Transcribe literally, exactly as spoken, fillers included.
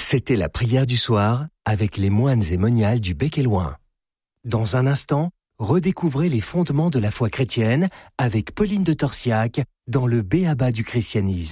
C'était la prière du soir avec les moines et moniales du Bec et Loing. Dans un instant, redécouvrez les fondements de la foi chrétienne avec Pauline de Torsiac dans le B A B A du christianisme.